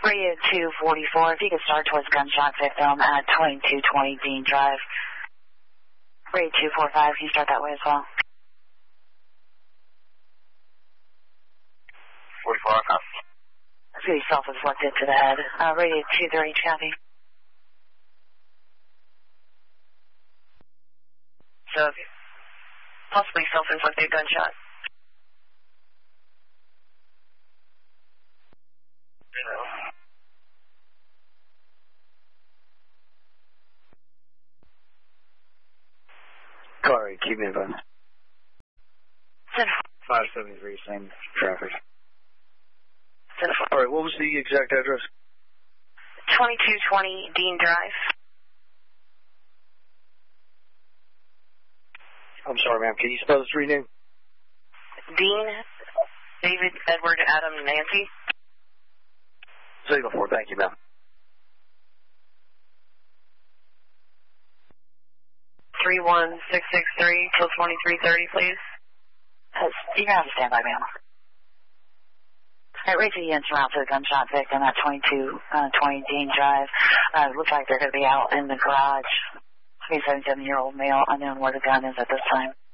Radio 244, if you could start towards gunshot victim at 2220 Dean Drive. Radio 245, can you start that way as well? 44, huh? That's going to be self-inflicted to the head. Radio 230, copy. So, possibly self-inflicted gunshot. Corey, keep me in mind. 573, same traffic. 10-4. Alright, what was the exact address? 2220 Dean Drive. I'm sorry, ma'am. Can you spell the street name? Dean, David, Edward, Adam, Nancy. Signal 4, thank you, ma'am. 31663 till 2330, please. You can have to stand by, ma'am. Alright, raise the units around to the gunshot victim at 2220 Dean Drive. Looks like they're going to be out in the garage. 27-year-old male, unknown where the gun is at this time.